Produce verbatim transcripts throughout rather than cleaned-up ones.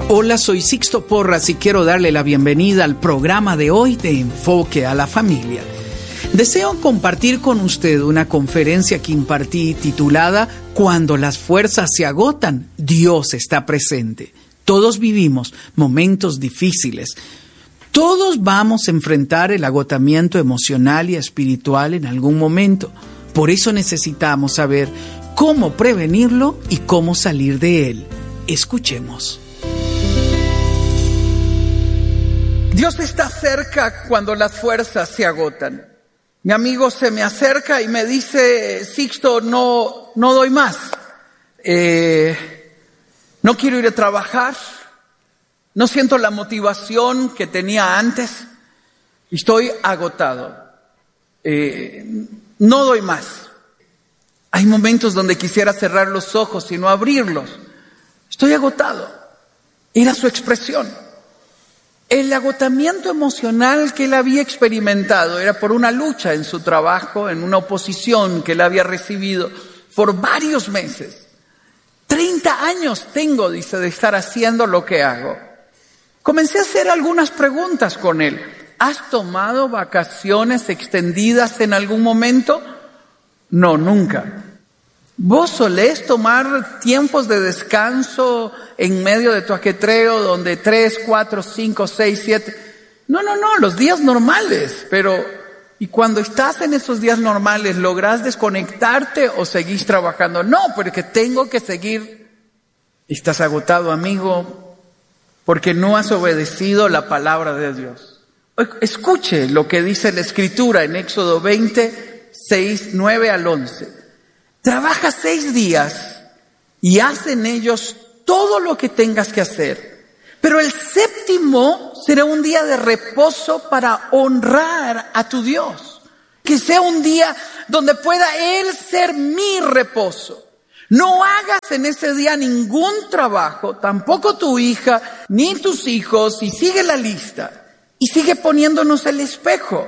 Hola, soy Sixto Porras y quiero darle la bienvenida al programa de hoy de Enfoque a la Familia. Deseo compartir con usted una conferencia que impartí titulada Cuando las fuerzas se agotan, Dios está presente. Todos vivimos momentos difíciles. Todos vamos a enfrentar el agotamiento emocional y espiritual en algún momento. Por eso necesitamos saber cómo prevenirlo y cómo salir de él. Escuchemos. Dios está cerca cuando las fuerzas se agotan. Mi amigo se me acerca y me dice, Sixto, no, no doy más. Eh, no quiero ir a trabajar. No siento la motivación que tenía antes. Estoy agotado. Eh, no doy más. Hay momentos donde quisiera cerrar los ojos y no abrirlos. Estoy agotado. Era su expresión. El agotamiento emocional que él había experimentado era por una lucha en su trabajo, en una oposición que él había recibido por varios meses. Treinta años tengo, dice, de estar haciendo lo que hago. Comencé a hacer algunas preguntas con él. ¿Has tomado vacaciones extendidas en algún momento? No, nunca. ¿Vos solés tomar tiempos de descanso en medio de tu ajetreo donde tres, cuatro, cinco, seis, siete? No, no, no, los días normales. Pero, ¿y cuando estás en esos días normales, lográs desconectarte o seguís trabajando? No, porque tengo que seguir. Estás agotado, amigo, porque no has obedecido la palabra de Dios. Escuche lo que dice la Escritura en Éxodo veinte, seis, nueve al once. Trabaja seis días y haz en ellos todo lo que tengas que hacer. Pero el séptimo será un día de reposo para honrar a tu Dios. Que sea un día donde pueda Él ser mi reposo. No hagas en ese día ningún trabajo, tampoco tu hija, ni tus hijos, y sigue la lista. Y sigue poniéndonos el espejo.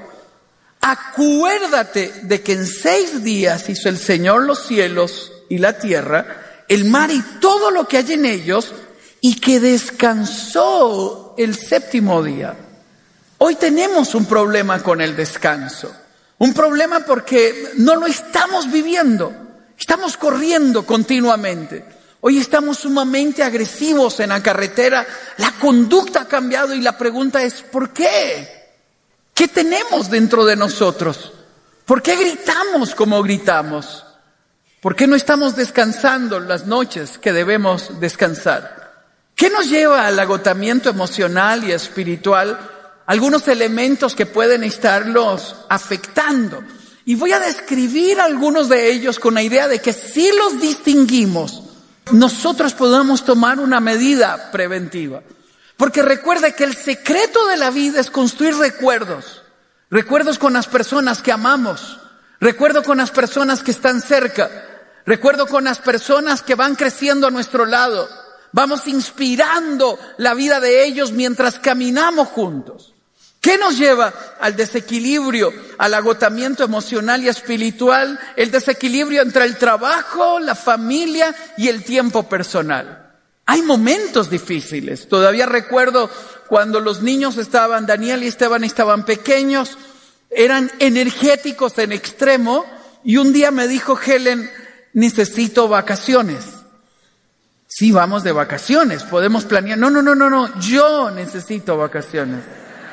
Acuérdate de que en seis días hizo el Señor los cielos y la tierra, el mar y todo lo que hay en ellos, y que descansó el séptimo día. Hoy tenemos un problema con el descanso. Un problema porque no lo estamos viviendo. Estamos corriendo continuamente. Hoy estamos sumamente agresivos en la carretera. La conducta ha cambiado y la pregunta es, ¿por qué? ¿Qué tenemos dentro de nosotros? ¿Por qué gritamos como gritamos? ¿Por qué no estamos descansando las noches que debemos descansar? ¿Qué nos lleva al agotamiento emocional y espiritual? Algunos elementos que pueden estarlos afectando. Y voy a describir algunos de ellos con la idea de que si los distinguimos, nosotros podamos tomar una medida preventiva. Porque recuerde que el secreto de la vida es construir recuerdos. Recuerdos con las personas que amamos. Recuerdo con las personas que están cerca. Recuerdo con las personas que van creciendo a nuestro lado. Vamos inspirando la vida de ellos mientras caminamos juntos. ¿Qué nos lleva al desequilibrio, al agotamiento emocional y espiritual? El desequilibrio entre el trabajo, la familia y el tiempo personal. Hay momentos difíciles. Todavía recuerdo cuando los niños estaban, Daniel y Esteban estaban pequeños, eran energéticos en extremo, y un día me dijo Helen, necesito vacaciones. Sí, vamos de vacaciones, podemos planear. No, no, no, no, no, yo necesito vacaciones.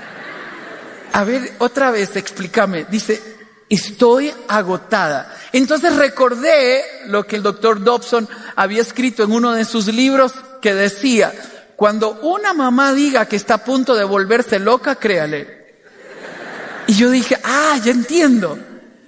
A ver, otra vez, explícame. Dice, estoy agotada. Entonces recordé lo que el doctor Dobson había escrito en uno de sus libros, que decía, cuando una mamá diga que está a punto de volverse loca, créale. Y yo dije, ah, ya entiendo.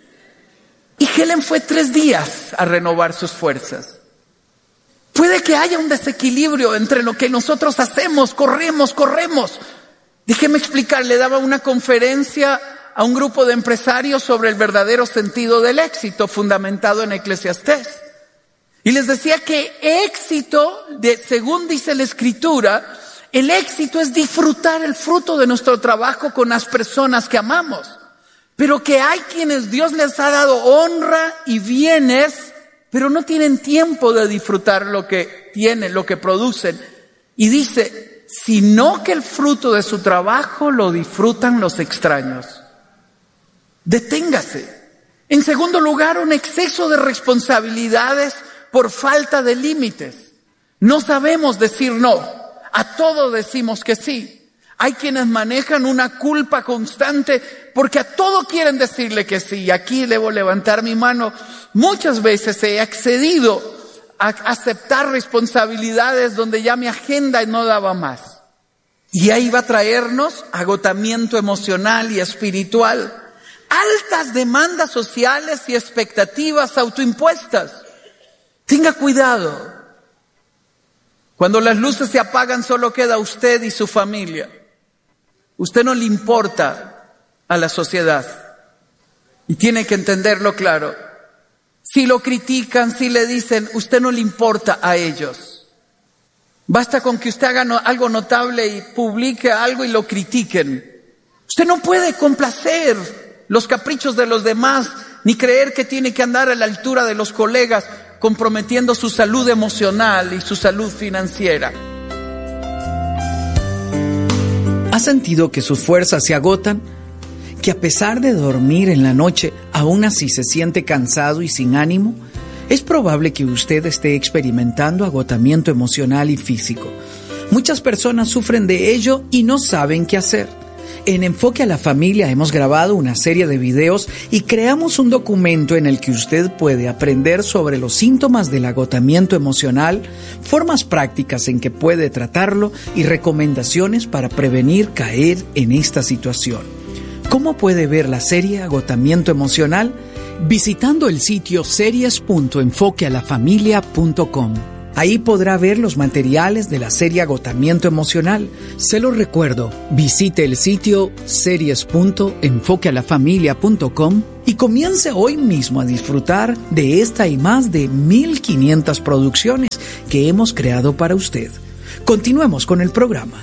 Y Helen fue tres días a renovar sus fuerzas. Puede que haya un desequilibrio entre lo que nosotros hacemos, corremos, corremos. Déjeme explicar, le daba una conferencia a un grupo de empresarios sobre el verdadero sentido del éxito, fundamentado en Eclesiastés. Y les decía que éxito, de, según dice la Escritura, el éxito es disfrutar el fruto de nuestro trabajo con las personas que amamos. Pero que hay quienes Dios les ha dado honra y bienes, pero no tienen tiempo de disfrutar lo que tienen, lo que producen. Y dice, sino que el fruto de su trabajo lo disfrutan los extraños. Deténgase. En segundo lugar, un exceso de responsabilidades por falta de límites. No sabemos decir no, a todo decimos que sí. Hay quienes manejan una culpa constante porque a todo quieren decirle que sí. Aquí debo levantar mi mano. Muchas veces he accedido a aceptar responsabilidades donde ya mi agenda no daba más. Y ahí va a traernos agotamiento emocional y espiritual. Altas demandas sociales y expectativas autoimpuestas. Tenga cuidado. Cuando las luces se apagan, solo queda usted y su familia. Usted no le importa a la sociedad. Y tiene que entenderlo claro. Si lo critican, si le dicen, usted no le importa a ellos. Basta con que usted haga no, algo notable y publique algo y lo critiquen. Usted no puede complacer los caprichos de los demás, ni creer que tiene que andar a la altura de los colegas, comprometiendo su salud emocional y su salud financiera. ¿Ha sentido que sus fuerzas se agotan? ¿Que a pesar de dormir en la noche, aún así se siente cansado y sin ánimo? Es probable que usted esté experimentando agotamiento emocional y físico. Muchas personas sufren de ello y no saben qué hacer. En Enfoque a la Familia hemos grabado una serie de videos y creamos un documento en el que usted puede aprender sobre los síntomas del agotamiento emocional, formas prácticas en que puede tratarlo y recomendaciones para prevenir caer en esta situación. ¿Cómo puede ver la serie Agotamiento Emocional? Visitando el sitio series punto enfoque a la familia punto com. Ahí podrá ver los materiales de la serie Agotamiento Emocional. Se lo recuerdo, visite el sitio series punto enfoque a la familia punto com y comience hoy mismo a disfrutar de esta y más de mil quinientas producciones que hemos creado para usted. Continuemos con el programa.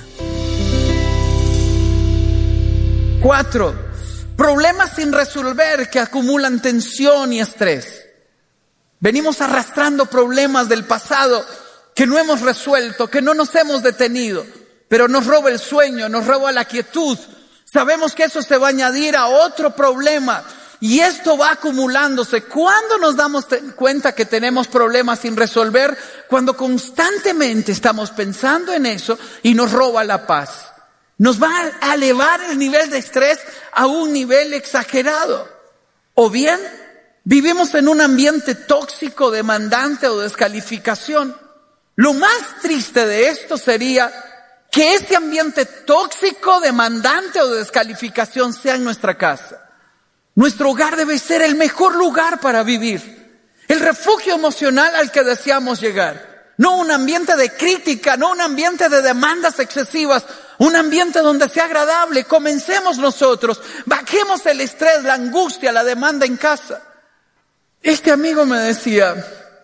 Cuatro, problemas sin resolver que acumulan tensión y estrés. Venimos arrastrando problemas del pasado que no hemos resuelto, que no nos hemos detenido, pero nos roba el sueño, nos roba la quietud. Sabemos que eso se va a añadir a otro problema y esto va acumulándose. ¿Cuándo nos damos cuenta que tenemos problemas sin resolver? Cuando constantemente estamos pensando en eso y nos roba la paz. Nos va a elevar el nivel de estrés a un nivel exagerado. O bien, vivimos en un ambiente tóxico, demandante o descalificación. Lo más triste de esto sería que ese ambiente tóxico, demandante o de descalificación sea en nuestra casa. Nuestro hogar debe ser el mejor lugar para vivir, el refugio emocional al que deseamos llegar. No un ambiente de crítica, no un ambiente de demandas excesivas, un ambiente donde sea agradable. Comencemos nosotros, bajemos el estrés, la angustia, la demanda en casa. Este amigo me decía,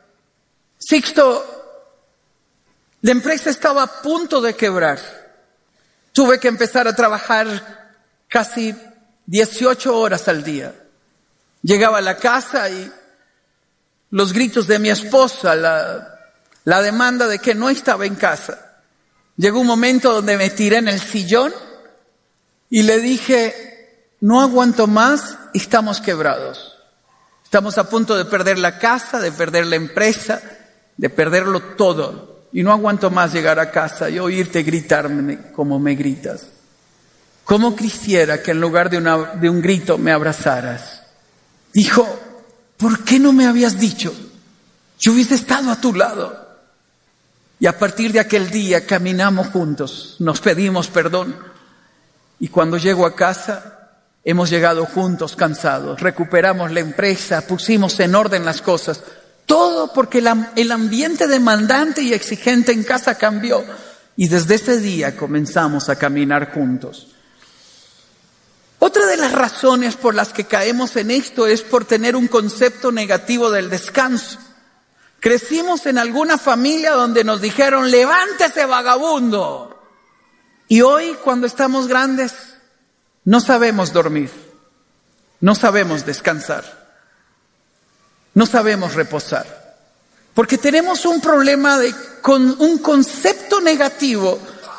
Sixto, la empresa estaba a punto de quebrar. Tuve que empezar a trabajar casi dieciocho horas al día. Llegaba a la casa y los gritos de mi esposa, la, la demanda de que no estaba en casa. Llegó un momento donde me tiré en el sillón y le dije, no aguanto más, estamos quebrados. Estamos a punto de perder la casa, de perder la empresa, de perderlo todo. Y no aguanto más llegar a casa y oírte gritarme como me gritas. ¿Cómo quisiera que en lugar de, una, de un grito me abrazaras? Dijo, ¿por qué no me habías dicho? Yo hubiese estado a tu lado. Y a partir de aquel día caminamos juntos, nos pedimos perdón. Y cuando llego a casa, hemos llegado juntos cansados, recuperamos la empresa, pusimos en orden las cosas. Todo porque la, el ambiente demandante y exigente en casa cambió. Y desde ese día comenzamos a caminar juntos. Otra de las razones por las que caemos en esto es por tener un concepto negativo del descanso. Crecimos en alguna familia donde nos dijeron, levántese vagabundo. Y hoy, cuando estamos grandes, no sabemos dormir, no sabemos descansar, no sabemos reposar. Porque tenemos un problema de con un concepto negativo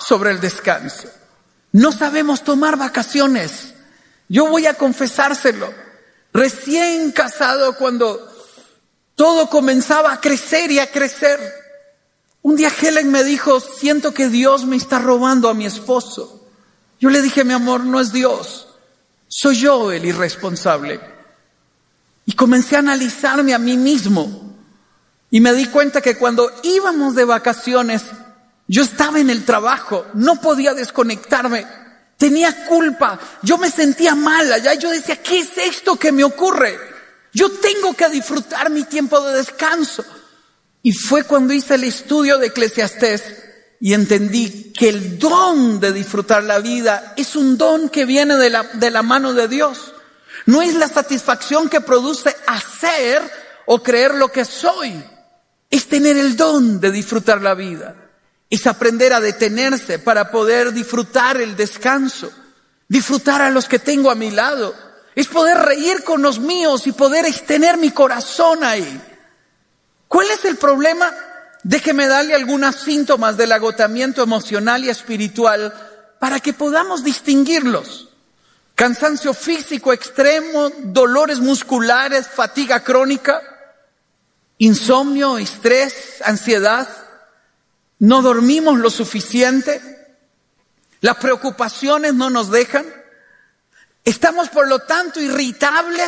sobre el descanso. No sabemos tomar vacaciones. Yo voy a confesárselo. Recién casado, cuando todo comenzaba a crecer y a crecer, un día Helen me dijo, siento que Dios me está robando a mi esposo. Yo le dije, mi amor, no es Dios, soy yo el irresponsable. Y comencé a analizarme a mí mismo. Y me di cuenta que cuando íbamos de vacaciones, yo estaba en el trabajo, no podía desconectarme, tenía culpa, yo me sentía mal allá. Yo decía, ¿qué es esto que me ocurre? Yo tengo que disfrutar mi tiempo de descanso. Y fue cuando hice el estudio de Eclesiastés y entendí que el don de disfrutar la vida es un don que viene de la, de la mano de Dios. No es la satisfacción que produce hacer o creer lo que soy. Es tener el don de disfrutar la vida. Es aprender a detenerse para poder disfrutar el descanso. Disfrutar a los que tengo a mi lado. Es poder reír con los míos y poder extender mi corazón ahí. ¿Cuál es el problema? Déjeme darle algunos síntomas del agotamiento emocional y espiritual para que podamos distinguirlos. Cansancio físico extremo, dolores musculares, fatiga crónica, insomnio, estrés, ansiedad, no dormimos lo suficiente, las preocupaciones no nos dejan, estamos por lo tanto irritables,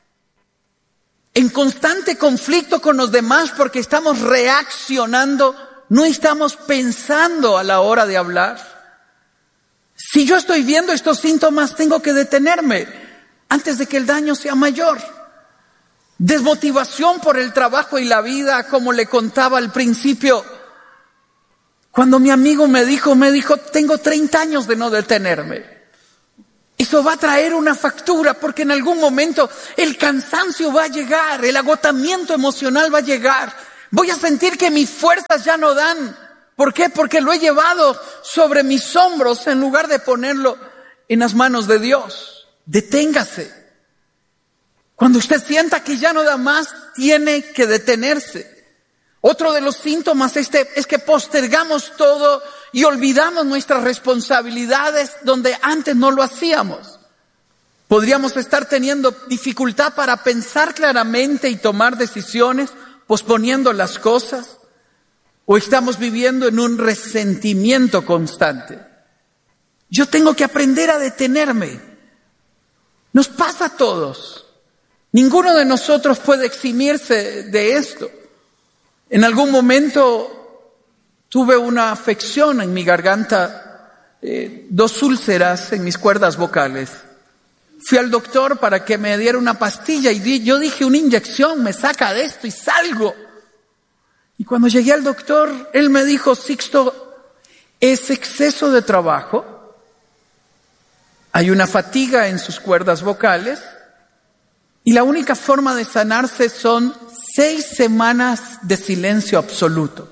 en constante conflicto con los demás porque estamos reaccionando, no estamos pensando a la hora de hablar. Si yo estoy viendo estos síntomas, tengo que detenerme antes de que el daño sea mayor. Desmotivación por el trabajo y la vida, como le contaba al principio. Cuando mi amigo me dijo, me dijo, tengo treinta años de no detenerme. Eso va a traer una factura porque en algún momento el cansancio va a llegar, el agotamiento emocional va a llegar. Voy a sentir que mis fuerzas ya no dan. ¿Por qué? Porque lo he llevado sobre mis hombros en lugar de ponerlo en las manos de Dios. Deténgase. Cuando usted sienta que ya no da más, tiene que detenerse. Otro de los síntomas este es que postergamos todo y olvidamos nuestras responsabilidades donde antes no lo hacíamos. Podríamos estar teniendo dificultad para pensar claramente y tomar decisiones, posponiendo las cosas. O estamos viviendo en un resentimiento constante. Yo tengo que aprender a detenerme. Nos pasa a todos. Ninguno de nosotros puede eximirse de esto. En algún momento tuve una afección en mi garganta, eh, dos úlceras en mis cuerdas vocales. Fui al doctor para que me diera una pastilla y di, yo dije, una inyección me saca de esto y salgo. Y cuando llegué al doctor, él me dijo, Sixto, es exceso de trabajo, hay una fatiga en sus cuerdas vocales y la única forma de sanarse son seis semanas de silencio absoluto.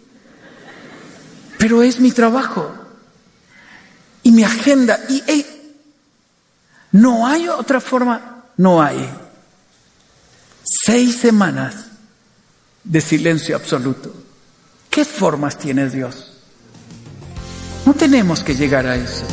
Pero es mi trabajo y mi agenda y hey, no hay otra forma, no hay. Seis semanas de silencio absoluto. ¿Qué formas tiene Dios? No tenemos que llegar a eso.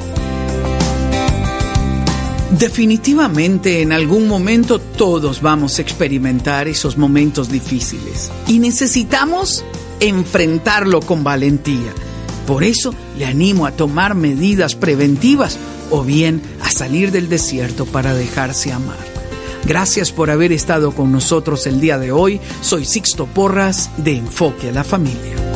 Definitivamente en algún momento todos vamos a experimentar esos momentos difíciles y necesitamos enfrentarlo con valentía. Por eso le animo a tomar medidas preventivas o bien a salir del desierto para dejarse amar. Gracias por haber estado con nosotros el día de hoy. Soy Sixto Porras de Enfoque a la Familia.